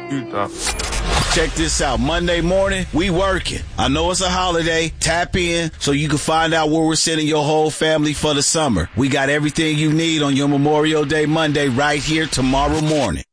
Utah. Check this out. Monday morning, we working. I know it's a holiday. Tap in so you can find out where we're sending your whole family for the summer. We got everything you need on your Memorial Day Monday right here tomorrow morning.